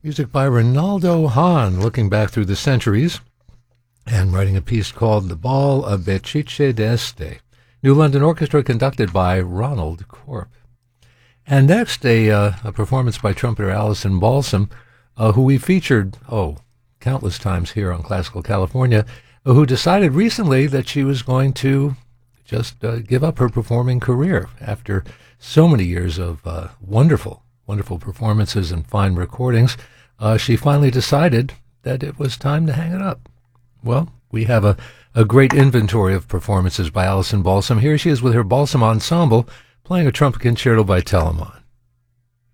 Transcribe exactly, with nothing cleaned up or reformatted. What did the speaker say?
Music by Ronaldo Hahn, looking back through the centuries and writing a piece called The Ball of Beccice d'Este. New London Orchestra conducted by Ronald Corp. And next, a, uh, a performance by trumpeter Alison Balsom, uh, who we featured, oh, countless times here on Classical California, uh, who decided recently that she was going to just uh, give up her performing career after so many years of uh, wonderful, wonderful performances and fine recordings. Uh, she finally decided that it was time to hang it up. Well, we have a, a great inventory of performances by Alison Balsom. Here she is with her Balsom Ensemble playing a trumpet concerto by Telemann.